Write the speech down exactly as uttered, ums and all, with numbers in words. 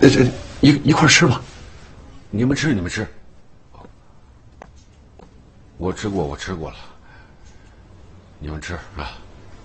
这这一一块吃吧。 你们吃，你们吃。我吃过，我吃过了。你们吃啊。